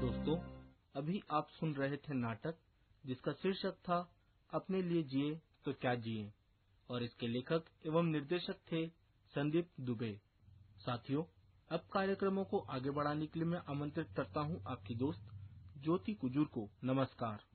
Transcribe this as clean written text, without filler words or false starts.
दोस्तों, अभी आप सुन रहे थे नाटक जिसका शीर्षक था अपने लिए जिए तो क्या जिए, और इसके लेखक एवं निर्देशक थे संदीप दुबे। साथियों, अब कार्यक्रमों को आगे बढ़ाने के लिए मैं आमंत्रित करता हूं आपकी दोस्त ज्योति कुजूर को। नमस्कार।